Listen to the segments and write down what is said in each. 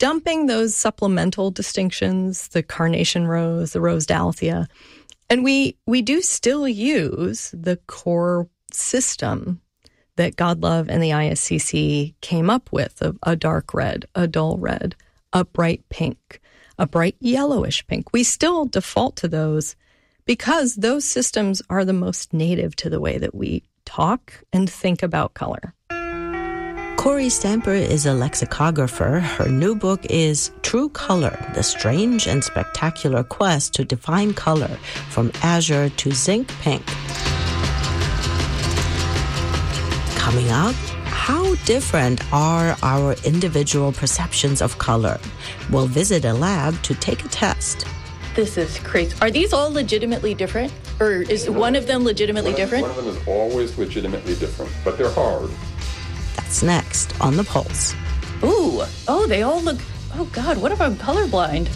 dumping those supplemental distinctions, the carnation rose, the rose dalthia. And we do still use the core system that Godlove and the ISCC came up with of a dark red, a dull red, a bright pink, a bright yellowish pink. We still default to those because those systems are the most native to the way that we talk and think about color. Cori Stamper is a lexicographer. Her new book is True Color, The Strange and Spectacular Quest to Define Color, From Azure to Zinc Pink. Coming up, how different are our individual perceptions of color? We'll visit a lab to take a test. This is crazy. Are these all legitimately different? Or is one of them legitimately different? One of them is always legitimately different, but they're hard. That's next on The Pulse. Ooh, oh, they all look, oh God, what if I'm colorblind?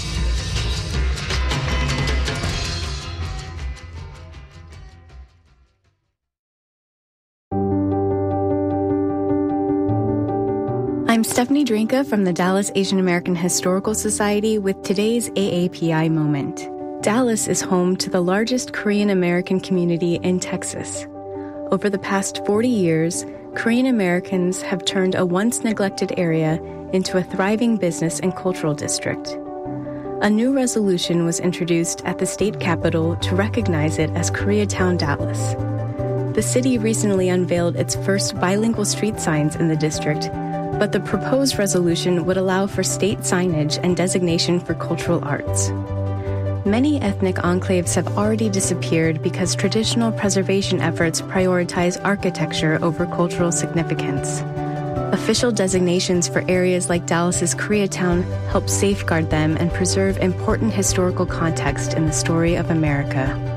I'm Stephanie Drinka from the Dallas Asian American Historical Society with today's AAPI Moment. Dallas is home to the largest Korean American community in Texas. Over the past 40 years, Korean Americans have turned a once neglected area into a thriving business and cultural district. A new resolution was introduced at the state capitol to recognize it as Koreatown, Dallas. The city recently unveiled its first bilingual street signs in the district, but the proposed resolution would allow for state signage and designation for cultural arts. Many ethnic enclaves have already disappeared because traditional preservation efforts prioritize architecture over cultural significance. Official designations for areas like Dallas's Koreatown help safeguard them and preserve important historical context in the story of America.